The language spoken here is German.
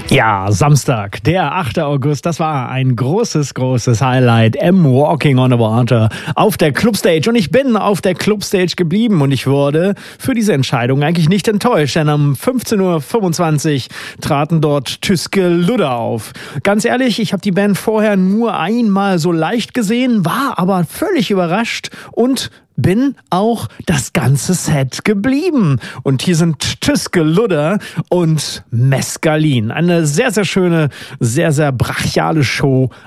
Ja, Samstag, der 8. August, das war ein großes Highlight im Walking on the Water auf der Clubstage. Und ich bin auf der Clubstage geblieben und ich wurde für diese Entscheidung eigentlich nicht enttäuscht, denn um 15.25 Uhr traten dort Tyske Ludder auf. Ganz ehrlich, ich habe die Band vorher nur einmal so leicht gesehen, war aber völlig überrascht und bin auch das ganze Set geblieben. Und hier sind Tyske Ludder und Mescalin. Eine sehr, sehr schöne, sehr, sehr brachiale Show